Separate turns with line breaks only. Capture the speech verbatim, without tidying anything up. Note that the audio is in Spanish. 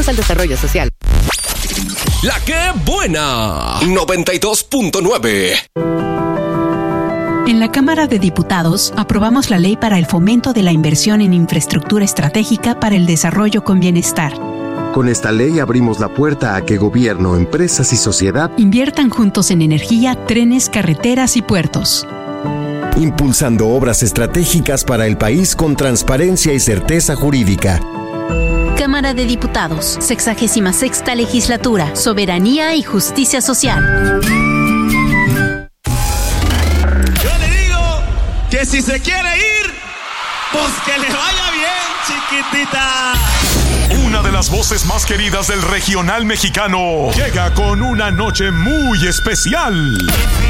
al desarrollo social.
La que buena, noventa y dos punto nueve.
En la Cámara de Diputados aprobamos la ley para el fomento de la inversión en infraestructura estratégica para el desarrollo con bienestar.
Con esta ley abrimos la puerta a que gobierno, empresas y sociedad
inviertan juntos en energía, trenes, carreteras y puertos.
Impulsando obras estratégicas para el país con transparencia y certeza jurídica.
Cámara de Diputados, sexagésima sexta legislatura, soberanía y justicia social.
Yo le digo que si se quiere ir, pues que le vaya bien, chiquitita.
Una de las voces más queridas del regional mexicano llega con una noche muy especial.